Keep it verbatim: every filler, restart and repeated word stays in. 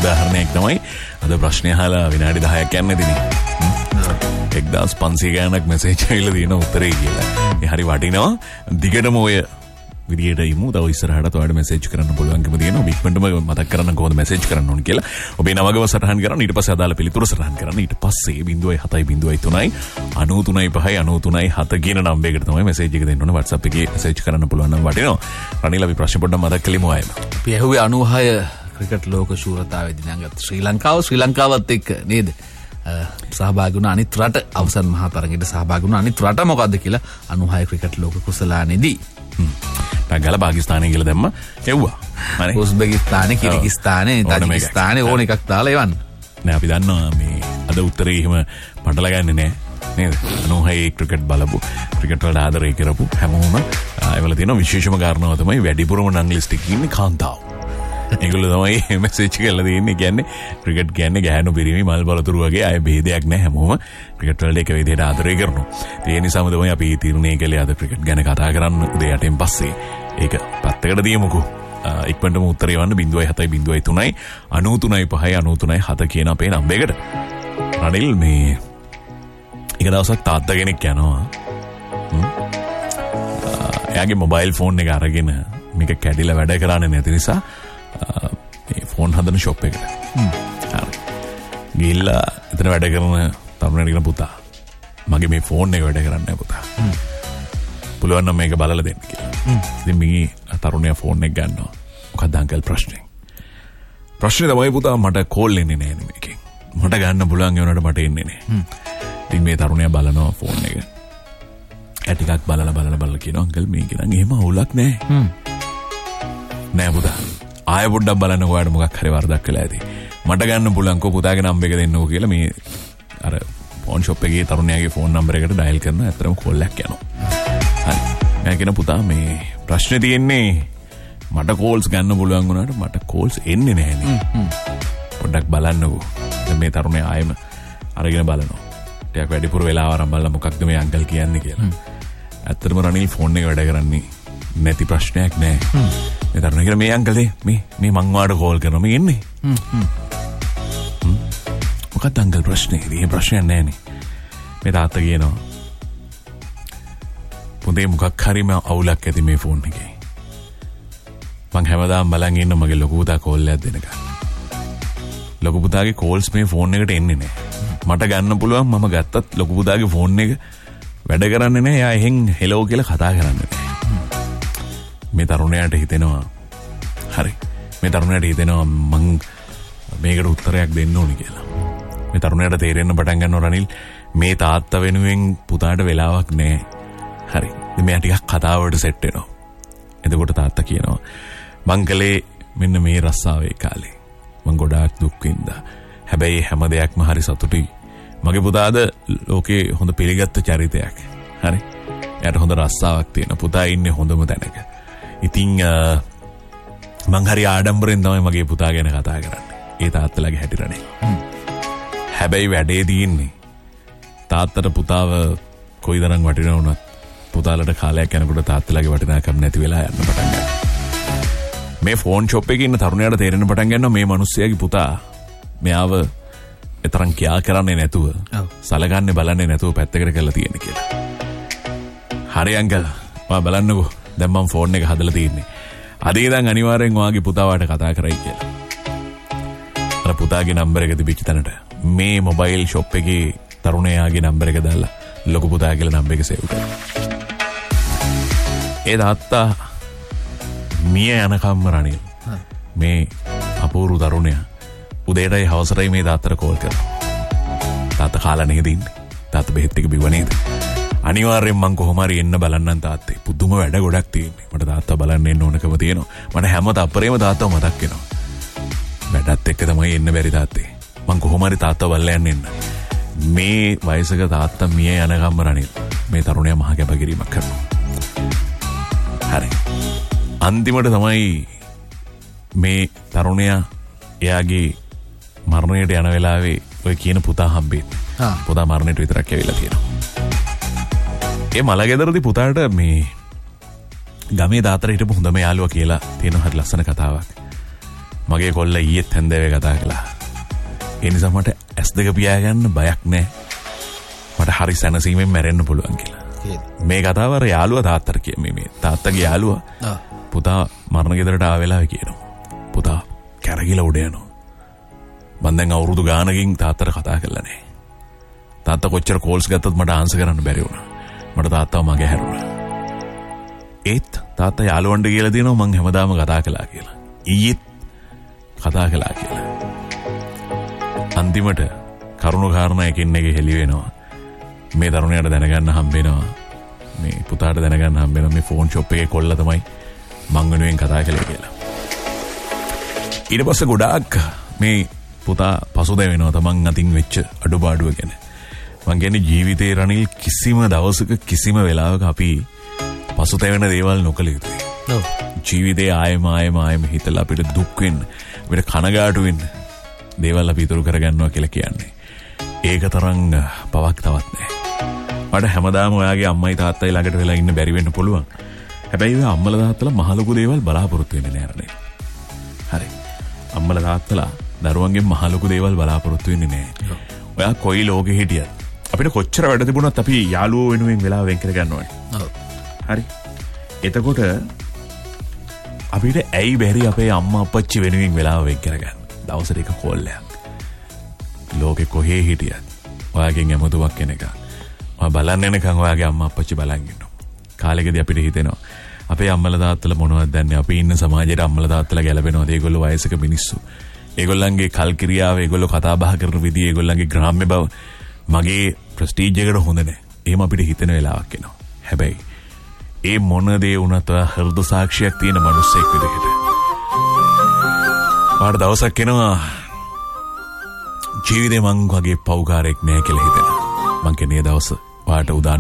උදාහරණයක් තමයි අද ප්‍රශ්නය අහලා විනාඩි දහයක් යන්න දෙන්නේ. එක්දාස් පන්සිය ගානක් මෙසේජ් ඇවිල්ලා තියෙන උත්තරේ කියලා. ඒ හරි වටිනවා. දිගටම ඔය විදියට ඉමු. තව ඉස්සරහට ඔයාලට මෙසේජ් කරන්න පුළුවන්කම තියෙනවා. ඉක්මනටම මතක් කරන්න කොහොමද මෙසේජ් කරන්න ඕන කියලා. ඔබේ නමගම සටහන් කරන්න. ඊට පස්සේ අදාළ පිළිතුර සටහන් කරන්න. ඊට පස්සේ ज़ीरो सात ज़ीरो तीन नौ तीन पाँच नौ तीन सात කියන නම්බරයකට තමයි මෙසේජ් එක දෙන්න ඕනේ. WhatsApp එකේ මෙසේජ් කරන්න පුළුවන් නම් වටිනවා. රනිල් අපි ප්‍රශ්න පොඩ්ඩක් මතක් කළෙමු ආයෙම. අපි ඇහුවේ අනූහය ක්‍රිකට් ලෝක ශූරතාවේදී නැංගත් ශ්‍රී ලංකාව ශ්‍රී ලංකාවත් එක්ක නේද? සහභාගී වුණ අනිත් රට අවසන් මහා තරගයට සහභාගී වුණ අනිත් රට මොකද්ද කියලා අනූහය ක්‍රිකට් ලෝක කුසලානේදී ටගල පාකිස්තානය කියලා දැම්ම එව්වා. හරි. උස්බෙකිස්තානේ, කිර්ගිස්තානේ, තාජිකිස්තානේ ඕන එකක් දාලා එවන්න. නෑ අපි දන්නවා මේ අද උත්තරේ එහෙම පටල ගන්නේ නෑ. නේද? අනූහය ක්‍රිකට් බලපු ක්‍රිකට් වලට ආදරය කරපු හැමෝම ඒවල තියෙන විශේෂම කාරණාව තමයි වැඩිපුරම නම් ලිස්ට් එකේ ඉන්නේ කාන්තාව. ඒගොල්ලෝ තමයි මෙසේජ් කරලා දෙන්නේ. කියන්නේ ක්‍රිකට් කියන්නේ ගැහණු පිරිමි මල් බලතුරු වගේ අය ભેදයක් නැහැ. හැමෝම ක්‍රිකට් වලට එක විදිහට ආදරය කරනවා. ඒ නිසාම තමයි අපි තීරණය කළේ අද ක්‍රිකට් ගැන කතා කරන්න උදේ අටෙන් පස්සේ. ඒක පැත්තකට දියමුකෝ. ඉක්මනටම උත්තරය වන්න ज़ीरो सात ज़ीरो तीन नौ तीन पाँच नौ तीन सात කියන අපේ නම්බරයකට. රනිල් මේ එක දවසක් තාත්තා කෙනෙක් යනවා. එයාගේ මොබයිල් ෆෝන් එක අරගෙන මේක කැඩිලා වැඩ කරන්නේ නැති නිසා මේ ෆෝන් හදන ෂොප් එකට. හරි. ගිහිල්ලා එතන වැඩ කරන තරුණයෙක් කියන පුතා මගේ මේ ෆෝන් එක වැඩ කරන්නේ නැහැ පුතා. පුළුවන් නම් මේක බලලා දෙන්න කියලා. ඉතින් මේ තරුණයා ෆෝන් එක ගන්නවා. මොකක්ද අංකල් ප්‍රශ්නේ? ප්‍රශ්නේ තමයි පුතා මට කෝල් එන්නේ නැහැ මේකෙන්. මට ගන්න පුළුවන් ඒ වුණාට මට එන්නේ නැහැ. ඉතින් මේ තරුණයා බලනවා ෆෝන් එක. ඒ ටිකක් බලලා බලලා බලලා කියනවා අංකල් මේක නම් එහෙම අවුලක් නැහැ. නෑ පුතා. ආයෙ පොඩ්ඩක් බලන්න ඔයාලට මොකක් හරි වරදක් වෙලා ඇති. මට ගන්න පුළුවන් කෝ පුතාගේ නම්බර එක දෙන්නකෝ කියලා මේ අර ෆෝන් ෂොප් එකේ තරුණයාගේ ෆෝන් නම්බර එකට ඩයල් කරනවා. ඇත්තටම කෝල් එකක් යනවා. හරි. මම කියන පුතා මේ ප්‍රශ්නේ තියෙන්නේ මට කෝල්ස් ගන්න පුළුවන් වුණාට මට කෝල්ස් එන්නේ නැහැ නේ. පොඩ්ඩක් බලන්නකෝ. දැන් මේ තරුණයා ආයෙම අරගෙන බලනවා. ටිකක් වැඩිපුර වෙලාව අරන් බලලා මොකක්ද මේ අංකල් කියන්නේ කියලා. ඇත්තටම රනිල් ෆෝන් එක වැඩ කරන්නේ නැති ප්‍රශ්නයක් නෑ. මේ තරුණයා කියන මේ අංකල් මේ මේ මං වාට කෝල් කරනවා මේ එන්නේ. හ්ම් හ්ම්. මොකක්ද අංකල් ප්‍රශ්නේ? මේ ප්‍රශ්නයක් නෑනේ. මේ තාත්තා කියනවා පුතේ මොකක් හරි මම අවුලක් ඇති මේ ෆෝන් එකේ. මං හැමදාම බලන් ඉන්න මගේ ලොකු පුතා කෝල් එකක් දෙනකන්. ලොකු පුතාගේ කෝල්ස් මේ ෆෝන් එකට එන්නේ නෑ. මට ගන්න පුළුවන් මම ගත්තත් ලොකු පුතාගේ ෆෝන් එක වැඩ කරන්නේ නෑ. එයා එහෙන් හෙලෝ කියලා කතා කරන්නේ නෑ. මේ තරුණයාට හිතෙනවා හරි මේ තරුණයාට හිතෙනවා මං මේකට උත්තරයක් දෙන්න ඕනි කියලා. මේ තරුණයාට තේරෙන්න පටන් ගන්නවා රනිල් මේ තාත්තා වෙනුවෙන් පුතාට වෙලාවක් නැහැ. හරි. ඉතින් මෙයා ටිකක් කතාවට සෙට් වෙනවා. එතකොට තාත්තා කියනවා මං කලේ මෙන්න මේ රස්සාවේ කාලේ මං ගොඩාක් දුක් විඳා. හැබැයි හැම දෙයක්ම හරි සතුටුයි. මගේ පුතාද ලෝකේ හොඳ පිළිගත්තු චරිතයක්. හරි. එයාට හොඳ රස්සාවක් තියෙන පුතා ඉන්නේ හොඳම තැනක. ඉතින් මං හරි ආඩම්බරෙන් තමයි මගේ පුතා ගැන කතා කරන්නේ. ඒ තාත්තලාගේ හැටි රනේ. හැබැයි වැඩේ තියෙන්නේ තාත්තට පුතාව කොයිතරම් වටිනා වුණත් පුතාලට කාලයක් යනකොට තාත්තලාගේ වටිනාකම නැති වෙලා යන්න පටන් ගන්නවා. මේ ෆෝන් ෂොප් එකේ ඉන්න තරුණයාට තේරෙන්න පටන් ගන්නවා මේ මිනිස්සයාගේ පුතා මෙයාව එතරම් කියා කරන්නේ නැතුව සලකන්නේ බලන්නේ නැතුව පැත්තකට කරලා තියෙන්නේ කියලා. හරි අංකල් මම බලන්නකෝ. දැන් මම ෆෝන් එක හදලා තියෙන්නේ. අද ඉඳන් අනිවාර්යෙන් ඔයාගේ පුතාවට කතා කරයි කියලා. අර පුතාගේ නම්බර එක තිබිච්ච තැනට මේ මොබයිල් ෂොප් එකේ තරුණයාගේ නම්බර එක දාලා ලොකු පුතා කියලා නම්බර එක සේව් කරා. ඒ තාත්තා මිය යනකම්ම රනිල් මේ අපූර්ව තරුණයා උදේටයි හවසටයි මේ තාත්තට කෝල් කරනවා. තාත්තා කාලා නේද ඉන්නේ? තාත්තා බෙහෙත් ටික බිව්ව නේද? අනිවාර්යෙන් මං කොහොම හරි එන්න බලන්නම් තාත්තේ. පුදුම වැඩ ගොඩක් තියෙන්නේ. මට තාත්තා බලන්න එන්න ඕනකම තියෙනවා. මට හැම තප්පරේම තාත්තව මතක් වෙනවා. වැඩත් එක්ක තමයි එන්න බැරි තාත්තේ. මං කොහොම හරි තාත්තව බලලා යන්න එන්න. මේ වයසක තාත්තා මිය යනකම් රනිල් මේ තරුණයා මහ කැපකිරීමක් කරනවා. හරි. අන්තිමට තමයි මේ තරුණයා එයාගේ මරණයට යන වෙලාවේ ඔය කියන පුතා හම්බෙන්නේ. පුතා මරණයට විතරක් ඇවිල්ලා තියෙනවා. ඒ මලගෙදරදී පුතාට මේ ගමේ දාතර හිටපු හොඳම යාළුවා කියලා තියෙන හරි ලස්සන කතාවක්. මගේ කොල්ලා ඊයේත් හැන්දෑවේ කතා කළා. ඒ නිසා මට ඇස් දෙක පියාගන්න බයක් නැහැ. මට හරි සැනසීමෙන් මැරෙන්න පුළුවන් කියලා. මේ කතාව අර යාළුවා තාත්තට කිය මේ මේ තාත්තගේ යාළුවා පුතා මරණ ගෙදරට ආවෙලා කියනවා. පුතා කැරගිලා උඩ යනවා. මම දැන් අවුරුදු ගානකින් තාත්තට කතා කරලා නැහැ. තාත්තා කොච්චර කෝල්ස් ගත්තත් මට ආන්සර් කරන්න බැරි වුණා. මට තාත්තව මගේ හැරුණා. ඒත් තාත්තා යාළුවන්ට කියලා දෙනවා මං හැමදාම කතා කළා කියලා. ඊයේත් කතා කළා කියලා. අන්තිමට කරුණු කාරණා එකින් එක හෙලි වෙනවා. මේ තරුණයාට දැනගන්න හම්බ වෙනවා. මේ පුතාට දැනගන්න හම්බ වෙනවා මේ ෆෝන් ෂොප් එකේ කොල්ලා තමයි මං වෙනුවෙන් කතා කළේ කියලා. ඊට පස්සේ ගොඩාක් මේ පුතා පසුතැවෙනවා තමන් අතින් වෙච්ච අඩුපාඩුව ගැන. මං කියන්නේ ජීවිතේ රනිල් කිසිම දවසක කිසිම වෙලාවක අපි පසුතැවෙන දේවල් නොකළ යුතුයි. ඔව්. ජීවිතේ ආයෙම ආයෙම ආයෙම හිතලා අපිට දුක් වෙන්න, අපිට කනගාටු වෙන්න දේවල් අපි ඉතුරු කරගන්නවා කියලා කියන්නේ. ඒක තරම් පවක් තවත් නැහැ. මට හැමදාම ඔයාගේ අම්මයි තාත්තයි ළඟට වෙලා ඉන්න බැරි වෙන්න පුළුවන්. හැබැයි ඔය අම්මලා තාත්තලා මහ ලොකු දේවල් බලාපොරොත්තු වෙන්නේ නැහැ නේද? හරි. අම්මලා තාත්තලා දරුවන්ගෙන් මහ ලොකු දේවල් බලාපොරොත්තු වෙන්නේ නැහැ. ඔයා කොයි ලෝකෙ හිටියත් අපිට කොච්චර වැඩ තිබුණත් අපි යාළුවෝ වෙනුවෙන් වෙලා වෙන් කර ගන්න ඕනේ. ඔව්. හරි. එතකොට අපිට ඇයි බැරි අපේ අම්මා අප්පච්චි වෙනුවෙන් වෙලා වෙන් කරගන්න? දවසට එක කෝල් එකක්. ලෝකෙ කොහේ හිටියත් ඔයාගෙන් යමුතුවක් කෙනෙක්. ඔයා බලන්න එනකන් ඔයාගේ අම්මා අප්පච්චි බලන් ඉන්නවා. කාලෙකදී අපිට හිතෙනවා අපේ අම්මලා තාත්තලා මොනවද දන්නේ? අපි ඉන්න සමාජයට අම්මලා තාත්තලා ගැලපෙනවද? ඒගොල්ලෝ වයසක මිනිස්සු. ඒගොල්ලන්ගේ කල්කිරියාව, ඒගොල්ලෝ කතා බහ කරන විදිය, ඒගොල්ලන්ගේ ග්‍රාම්‍ය බව මගේ ප්‍රස්ටීජ් එකට හොඳ නැහැ. එහෙම අපිට හිතෙන වෙලාවක් එනවා. හැබැයි ඒ මොන දේ වුණත් ඔයා හෘද සාක්ෂියක් තියෙන මිනිස්සෙක් විදිහට වාට දවසක් එනවා ජීවිතේ මං වගේ පව්කාරයෙක් නෑ කියලා හිතෙනවා. මං කියන්නේ දවස වාට උදා